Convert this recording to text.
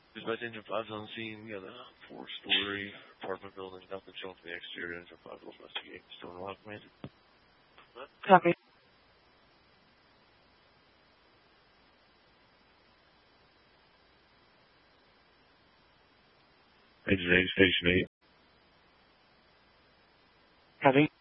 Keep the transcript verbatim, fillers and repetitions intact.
Dispatch engine five's on scene. We got a four-story apartment building. Nothing shown from the exterior. Engine five will investigate. Still in lock, man. Copy. Engine eight, station eight. Copy.